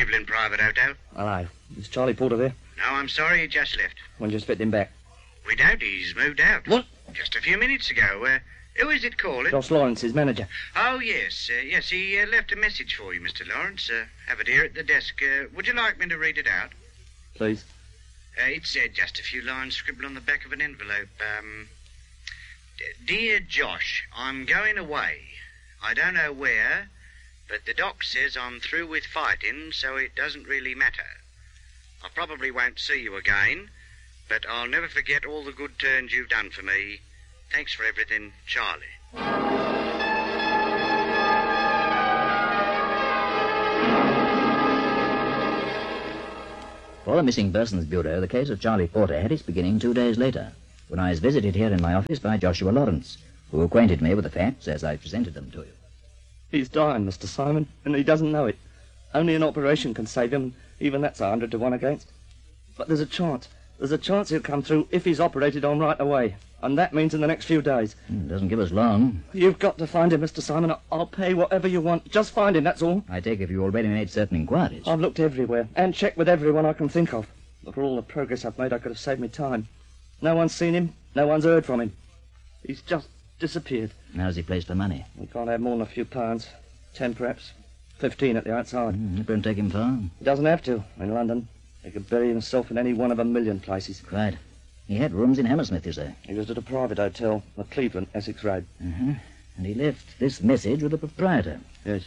Cleveland Private Hotel. Hello. Is Charlie Porter there? No, I'm sorry, he just left. When did you expect him back? We doubt he's moved out. What? Just a few minutes ago. Who is it calling? Josh Lawrence, his manager. Oh, yes. Yes, he left a message for you, Mr. Lawrence. Have it here at the desk. Would you like me to read it out? Please. It's just a few lines scribbled on the back of an envelope. Dear Josh, I'm going away. I don't know where, but the doc says I'm through with fighting, so it doesn't really matter. I probably won't see you again, but I'll never forget all the good turns you've done for me. Thanks for everything, Charlie. For the Missing Persons Bureau, the case of Charlie Porter had its beginning 2 days later, when I was visited here in my office by Joshua Lawrence, who acquainted me with the facts as I presented them to you. He's dying, Mr. Simon, and he doesn't know it. Only an operation can save him, even that's 100 to 1 against. But there's a chance. There's a chance he'll come through if he's operated on right away. And that means in the next few days. Doesn't give us long. You've got to find him, Mr. Simon. I'll pay whatever you want. Just find him, that's all. I take it you already made certain inquiries. I've looked everywhere and checked with everyone I can think of. But for all the progress I've made, I could have saved me time. No one's seen him. No one's heard from him. He's just disappeared. How's he placed for money? We can't have more than a few pounds. 10, perhaps. 15 at the outside. It won't take him far. He doesn't have to. In London, he could bury himself in any one of a million places. Quite. He had rooms in Hammersmith, you say? He was at a private hotel, the Cleveland, Essex Road. And he left this message with the proprietor. Yes.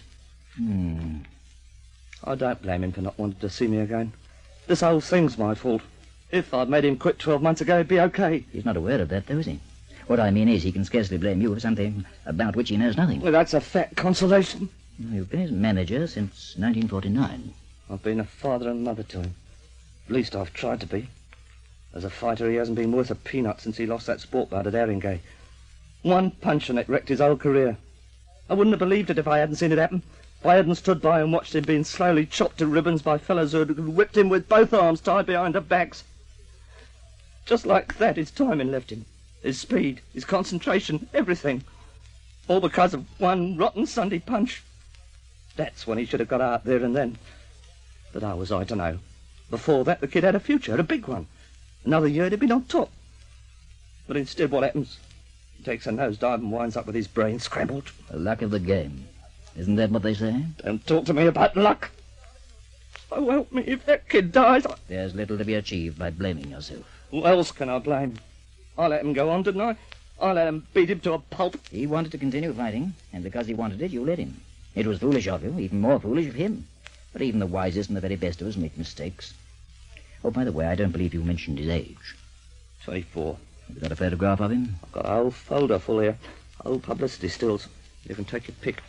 I don't blame him for not wanting to see me again. This whole thing's my fault. If I'd made him quit 12 months ago, it'd be okay. He's not aware of that, though, is he? What I mean is he can scarcely blame you for something about which he knows nothing. Well, that's a fat consolation. You've been his manager since 1949. I've been a father and mother to him. At least I've tried to be. As a fighter, he hasn't been worth a peanut since he lost that sport bout at Haringey. One punch and it wrecked his whole career. I wouldn't have believed it if I hadn't seen it happen. If I hadn't stood by and watched him being slowly chopped to ribbons by fellows who had whipped him with both arms tied behind their backs. Just like that, his timing left him. His speed, his concentration, everything. All because of one rotten Sunday punch. That's when he should have got out there and then. But how was I to know? Before that, the kid had a future, a big one. Another year, he'd been on top. But instead, what happens? He takes a nosedive and winds up with his brain scrambled. The luck of the game. Isn't that what they say? Don't talk to me about luck. So help me, if that kid dies... There's little to be achieved by blaming yourself. Who else can I blame? I let him go on, didn't I? I let him beat him to a pulp. He wanted to continue fighting, and because he wanted it, you let him. It was foolish of you, even more foolish of him. But even the wisest and the very best of us make mistakes. Oh, by the way, I don't believe you mentioned his age. 24. Have you got a photograph of him? I've got a whole folder full here. Old publicity stills. You can take your pick.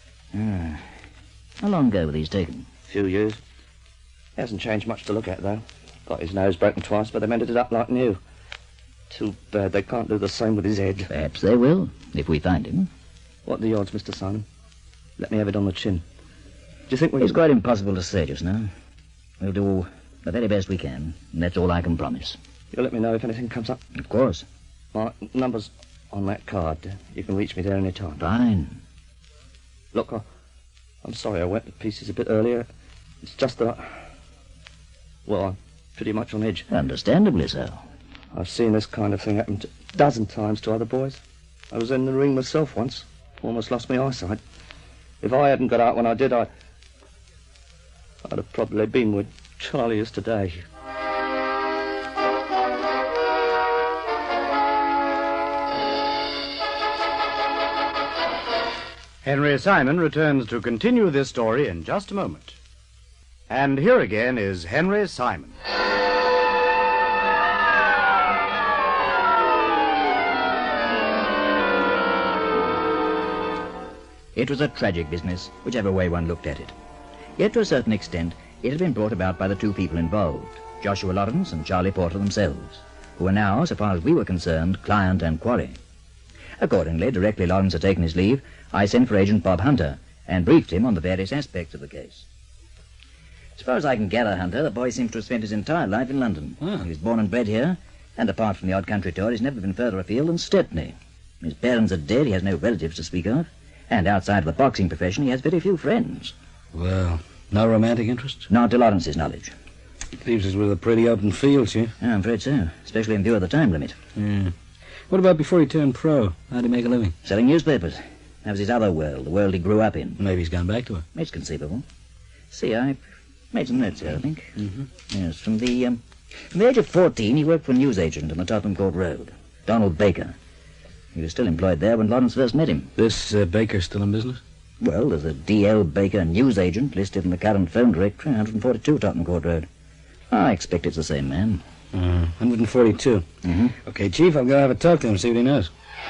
How long ago were these taken? A few years. He hasn't changed much to look at, though. Got his nose broken twice, but they mended it up like new. Too bad they can't do the same with his head. Perhaps they will, if we find him. What are the odds, Mr. Simon? Let me have it on the chin. Do you think we... It's quite impossible to say just now. We'll do the very best we can, and that's all I can promise. You'll let me know if anything comes up? Of course. My number's on that card. You can reach me there any time. Fine. Look, I'm sorry I went to pieces a bit earlier. It's just that I'm pretty much on edge. Understandably so. I've seen this kind of thing happen a dozen times to other boys. I was in the ring myself once. Almost lost my eyesight. If I hadn't got out when I did, I'd have probably been where Charlie is today. Henry Simon returns to continue this story in just a moment. And here again is Henry Simon. It was a tragic business, whichever way one looked at it. Yet to a certain extent, it had been brought about by the two people involved, Joshua Lawrence and Charlie Porter themselves, who were now, so far as we were concerned, client and quarry. Accordingly, directly Lawrence had taken his leave, I sent for Agent Bob Hunter and briefed him on the various aspects of the case. As far as I can gather, Hunter, the boy seems to have spent his entire life in London. He was born and bred here, and apart from the odd country tour, he's never been further afield than Stepney. His parents are dead, he has no relatives to speak of, and outside of the boxing profession, he has very few friends. Well, No romantic interest? Not to Lawrence's knowledge. Leaves us with a pretty open field, Chief. Yeah, I'm afraid so, especially in view of the time limit. Yeah. What about before he turned pro? How'd he make a living? Selling newspapers. That was his other world, the world he grew up in. Maybe he's gone back to it. It's conceivable. See, I made some notes here, I think. Mm-hmm. Yes, from the age of 14, he worked for a newsagent on the Tottenham Court Road, Donald Baker. He was still employed there when Lawrence first met him. This Baker still in business? Well, there's a D.L. Baker newsagent listed in the current phone directory, 142 Tottenham Court Road. I expect it's the same man. 142. Mm-hmm. Okay, Chief, I'll go have a talk to him, see what he knows.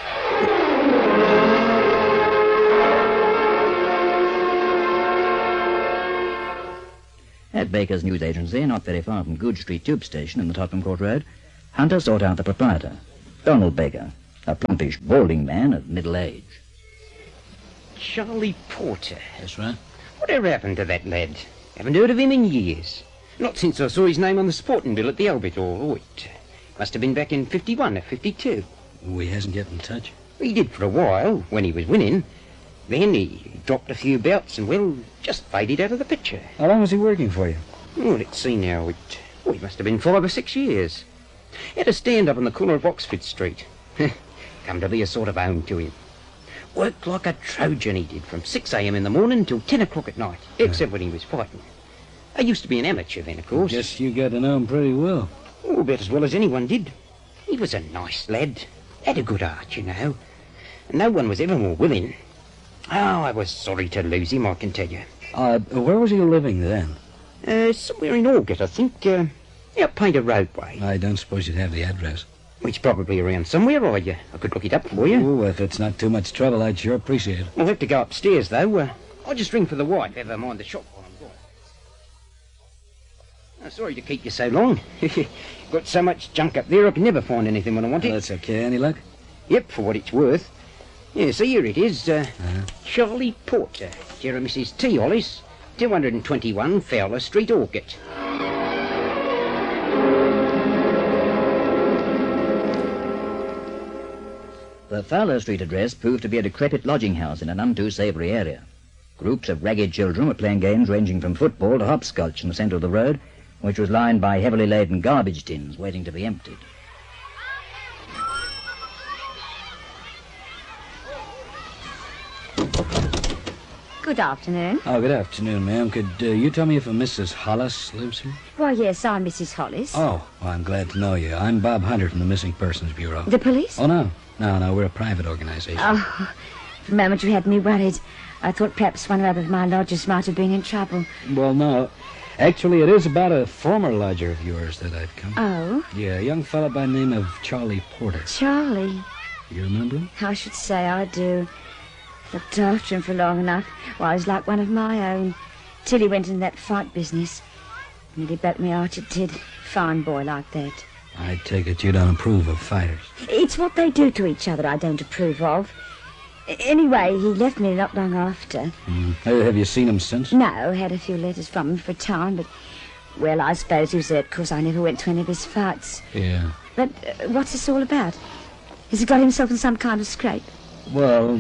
At Baker's news agency, not very far from Goodge Street Tube Station in the Tottenham Court Road, Hunter sought out the proprietor, Donald Baker, a plumpish, balding man of middle age. Charlie Porter. That's right. Whatever happened to that lad? Haven't heard of him in years. Not since I saw his name on the sporting bill at the Albert Hall. Oh, it must have been back in 51 or 52. Oh, he hasn't get in touch. He did for a while, when he was winning. Then he dropped a few bouts and, well, just faded out of the picture. How long was he working for you? Oh, let's see now. It must have been 5 or 6 years. He had a stand up on the corner of Oxford Street. Come to be a sort of home to him. Worked like a Trojan, he did, from 6 a.m. in the morning till 10 o'clock at night, except when he was fighting. I used to be an amateur then, of course. Guess you got to know him pretty well. Oh, about as well as anyone did. He was a nice lad. Had a good heart, you know. And no one was ever more willing. Oh, I was sorry to lose him, I can tell you. Where was he living then? Somewhere in Aldgate, I think. Up Painter Roadway. I don't suppose you'd have the address. It's probably around somewhere, I could look it up for you. Oh, if it's not too much trouble, I'd sure appreciate it. I'll have to go upstairs, though. I'll just ring for the wife. Never mind the shop while I'm gone. I'm sorry to keep you so long. Got so much junk up there, I can never find anything when I want it. That's okay. Any luck? Yep, for what it's worth. Yeah, so here it is. Charlie Porter, dear Mrs. T. Hollis, 221 Fowler Street, Aldgate. The Fowler Street address proved to be a decrepit lodging house in an none too savoury area. Groups of ragged children were playing games ranging from football to hopscotch in the centre of the road, which was lined by heavily laden garbage tins waiting to be emptied. Good afternoon. Oh, good afternoon, ma'am. Could you tell me if a Mrs. Hollis lives here? Why, yes, I'm Mrs. Hollis. Oh, well, I'm glad to know you. I'm Bob Hunter from the Missing Persons Bureau. The police? Oh, no. No, we're a private organization. Oh, for a moment you had me worried. I thought perhaps one or other of my lodgers might have been in trouble. Well, no. Actually, it is about a former lodger of yours that I've come. Oh? Yeah, a young fella by the name of Charlie Porter. Charlie? You remember him? I should say I do. Looked after him for long enough. Well, I was like one of my own. Till he went into that fight business. Nearly broke me heart, it did. Fine boy like that. I take it you don't approve of fighters. It's what they do to each other I don't approve of. Anyway, he left me not long after. Have you seen him since? No, had a few letters from him for a time, but... Well, I suppose he was hurt because I never went to any of his fights. Yeah. But what's this all about? Has he got himself in some kind of scrape? Well,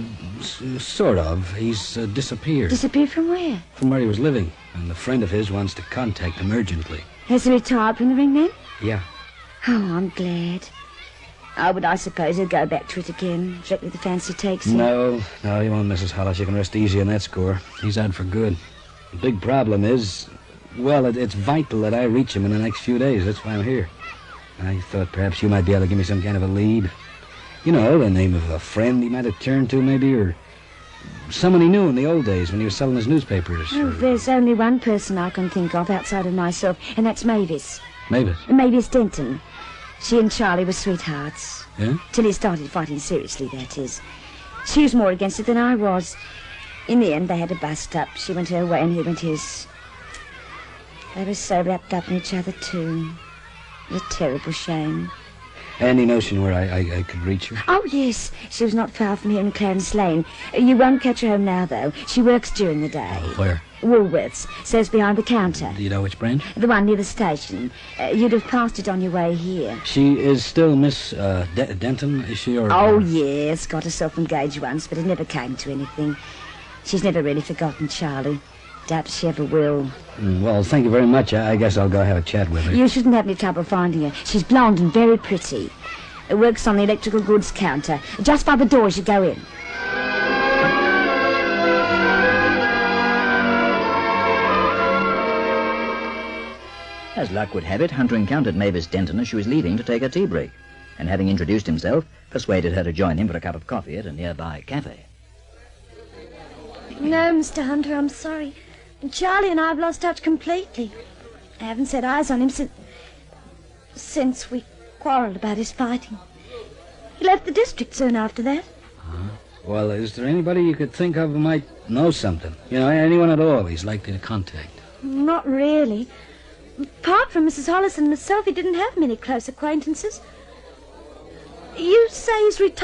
sort of. He's disappeared. Disappeared from where? From where he was living. And a friend of his wants to contact him urgently. Has he retired from the ring then? Yeah. Oh, I'm glad. Oh, but I suppose he'll go back to it again, directly the fancy takes him. No, you won't, Mrs. Hollis. You can rest easy on that score. He's out for good. The big problem is, well, it's vital that I reach him in the next few days. That's why I'm here. I thought perhaps you might be able to give me some kind of a lead. You know, the name of a friend he might have turned to, maybe, or someone he knew in the old days when he was selling his newspapers. Oh, there's only one person I can think of outside of myself, and that's Mavis. Mavis? Mavis Denton. She and Charlie were sweethearts. Yeah? Till he started fighting seriously, that is. She was more against it than I was. In the end, they had a bust up. She went her way and he went his. They were so wrapped up in each other, too. A terrible shame. Any notion where I could reach her? Oh, yes. She was not far from here in Clarence Lane. You won't catch her home now, though. She works during the day. Where? Woolworths. Serves behind the counter. Do you know which branch? The one near the station. You'd have passed it on your way here. She is still Miss Denton, is she? Or, Oh, yes. Got herself engaged once, but it never came to anything. She's never really forgotten Charlie. doubt she ever will. Well, thank you very much. I guess I'll go have a chat with her. You shouldn't have any trouble finding her. She's blonde and very pretty. Works on the electrical goods counter, just by the door as you go in. As luck would have it, Hunter encountered Mavis Denton as she was leaving to take her tea break, and having introduced himself, persuaded her to join him for a cup of coffee at a nearby cafe. No, Mr. Hunter, I'm sorry. Charlie and I have lost touch completely. I haven't set eyes on him since we quarrelled about his fighting. He left the district soon after that. Well, is there anybody you could think of who might know something? You know, anyone at all he's likely to contact? Not really. Apart from Mrs. Hollis and myself, he didn't have many close acquaintances. You say he's retired?